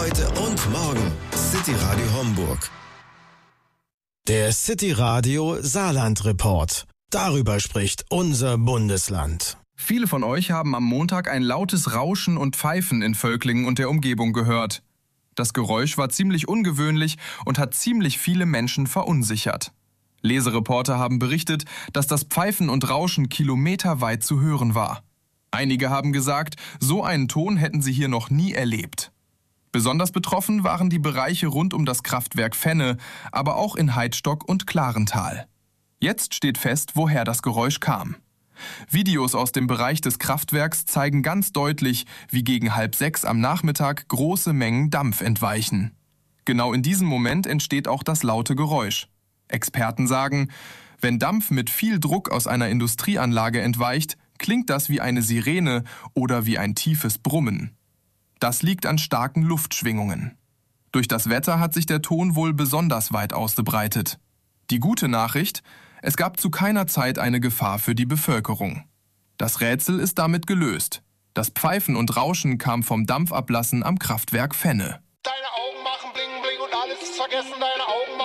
Heute und morgen City Radio Homburg. Der City Radio Saarland Report. Darüber spricht unser Bundesland. Viele von euch haben am Montag ein lautes Rauschen und Pfeifen in Völklingen und der Umgebung gehört. Das Geräusch war ziemlich ungewöhnlich und hat ziemlich viele Menschen verunsichert. Lesereporter haben berichtet, dass das Pfeifen und Rauschen kilometerweit zu hören war. Einige haben gesagt, so einen Ton hätten sie hier noch nie erlebt. Besonders betroffen waren die Bereiche rund um das Kraftwerk Fenne, aber auch in Heidstock und Klarental. Jetzt steht fest, woher das Geräusch kam. Videos aus dem Bereich des Kraftwerks zeigen ganz deutlich, wie gegen 5:30 am Nachmittag große Mengen Dampf entweichen. Genau in diesem Moment entsteht auch das laute Geräusch. Experten sagen, wenn Dampf mit viel Druck aus einer Industrieanlage entweicht, klingt das wie eine Sirene oder wie ein tiefes Brummen. Das liegt an starken Luftschwingungen. Durch das Wetter hat sich der Ton wohl besonders weit ausgebreitet. Die gute Nachricht: Es gab zu keiner Zeit eine Gefahr für die Bevölkerung. Das Rätsel ist damit gelöst. Das Pfeifen und Rauschen kam vom Dampfablassen am Kraftwerk Fenne. Deine Augen machen bling bling und alles ist vergessen, deine Augen